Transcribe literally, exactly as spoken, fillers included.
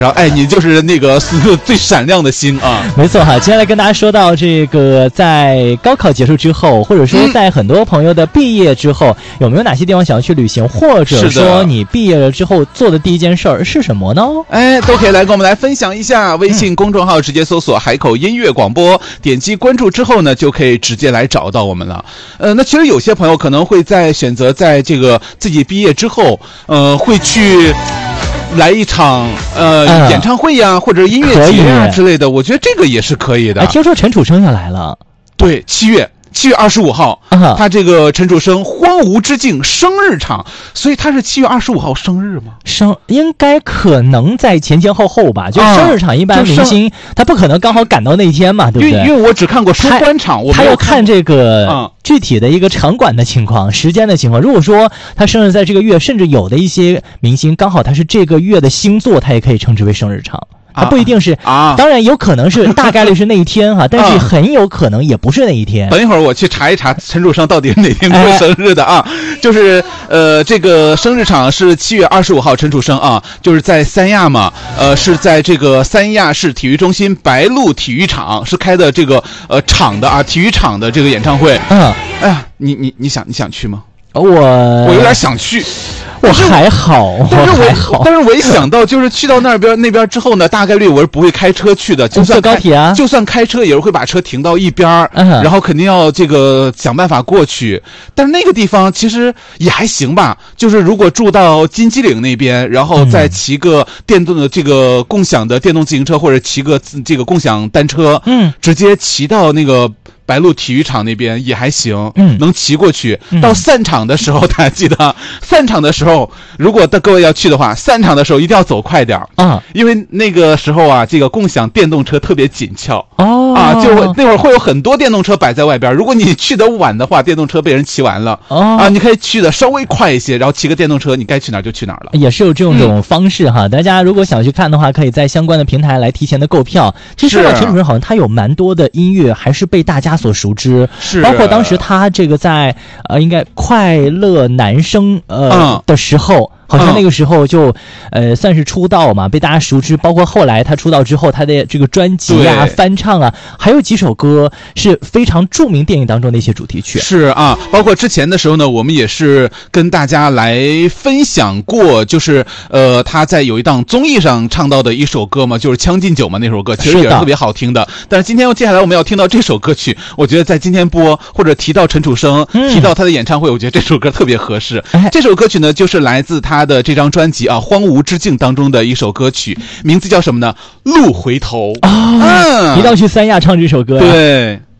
然后，哎，你就是那个最闪亮的星啊！ 没错哈，接下来跟大家说到这个，在高考结束之后，或者说在很多朋友的毕业之后，嗯、有没有哪些地方想要去旅行，或者说你毕业了之后做的第一件事儿是什么呢？ 哎，都可以来跟我们来分享一下。微信公众号直接搜索"海口音乐广播"，点击关注之后呢，就可以直接来找到我们了。呃，那其实有些朋友可能会在选择在这个自己毕业之后，呃，会去。来一场呃、嗯、演唱会呀，或者音乐节呀之类的，我觉得这个也是可以的。 哎，听说陈楚生要来了， 对，七月。七月二十五号， 啊、 他这个陈楚生《荒芜之境》生日场，所以他是七月二十五号生日吗？ 生应该可能在前前后后吧，就生日场一般明星、啊、他不可能刚好赶到那天嘛，对不对？ 因为因为我只看过收官场，我他要看这个、 嗯、 具体的一个场馆的情况、时间的情况。如果说他生日在这个月，甚至有的一些明星刚好他是这个月的星座，他也可以称之为生日场。它不一定是啊， 当然有可能是大概率是那一天哈，但是很有可能也不是那一天。 等一会儿我去查一查陈楚生到底是哪天过生日的啊？哎、就是呃，这个生日场是七月二十五号，陈楚生啊，就是在三亚嘛，呃，是在这个三亚市体育中心白鹿体育场是开的这个呃场的啊，体育场的这个演唱会。 嗯， 哎呀，你你你想你想去吗？ 我我有点想去。 我还好， 但是我还好， 但是我一想到就是去到那边那边之后呢，大概率我是不会开车去的，就算坐高铁啊， 就算开车也是会把车停到一边儿、嗯，然后肯定要这个想办法过去。但是那个地方其实也还行吧，就是如果住到金鸡岭那边，然后再骑个电动的这个共享的电动自行车，或者骑个这个共享单车， 嗯， 直接骑到那个白鹿体育场那边也还行， 嗯， 能骑过去。 嗯、 到散场的时候，大家记得，散场的时候，如果各位要去的话，散场的时候一定要走快点啊， 因为那个时候啊，这个共享电动车特别紧俏哦啊，就那会儿会有很多电动车摆在外边。如果你去得晚的话，电动车被人骑完了哦啊，你可以去的稍微快一些，然后骑个电动车，你该去哪儿就去哪儿了。 也是有这种种方式哈、嗯，大家如果想去看的话，可以在相关的平台来提前的购票。其实说到陈楚生，好像他有蛮多的音乐还是被大家所熟知。 是， 包括当时他这个在呃，应该快乐男声呃、嗯、的时候。好像那个时候就，嗯、呃，算是出道嘛，被大家熟知。包括后来他出道之后，他的这个专辑啊、翻唱啊，还有几首歌是非常著名电影当中的一些主题曲。 是啊，包括之前的时候呢，我们也是跟大家来分享过，就是呃，他在有一档综艺上唱到的一首歌嘛，就是《将进酒》嘛，那首歌其实也是特别好听的。但是今天接下来我们要听到这首歌曲，我觉得在今天播或者提到陈楚生、嗯，提到他的演唱会，我觉得这首歌特别合适。 哎、 这首歌曲呢，就是来自他。他的这张专辑啊，《荒芜之境》当中的一首歌曲，名字叫什么呢？路回头。 哦，嗯，一定要去三亚唱这首歌、啊。 对。